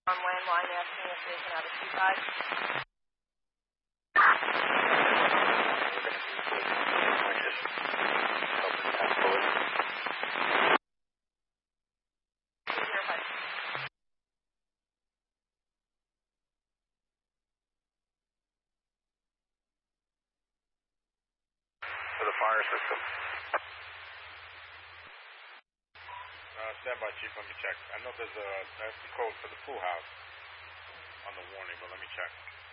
On landline asking if there's another keypad. For the fire system. Stand by, Chief. Let me check. I know there's a code for the pool house on the warning, but let me check.